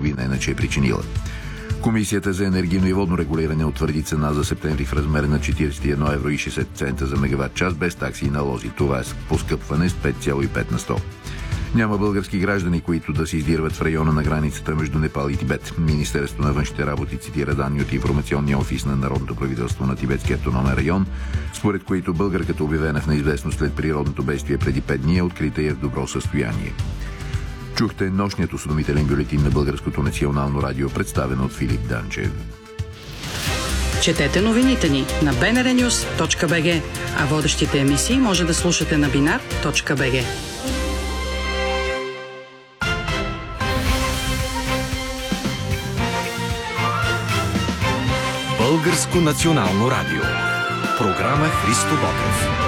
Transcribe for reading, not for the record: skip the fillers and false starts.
половина иначе е причинила. Комисията за енергийно и водно регулиране утвърди цена за септември в размер на 41 евро и 60 цента за мегаватт час без такси и налози. Това е поскъпване с 5,5 на 100. Няма български граждани, които да се издирват в района на границата между Непал и Тибет. Министерството на външните работи цитира данни от информационния офис на Народното правителство на Тибетския автономен район, според които българката, обявена в неизвестност след природното бедствие преди 5 дни, е открита и е в добро състояние. Чухте нощният осведомителен бюлетин на Българското национално радио, представен от Филип Данчев. Четете новините ни на bnrnews.bg, а водещите емисии може да слушате на binar.bg. Българско национално радио. Програма Христо Ботев.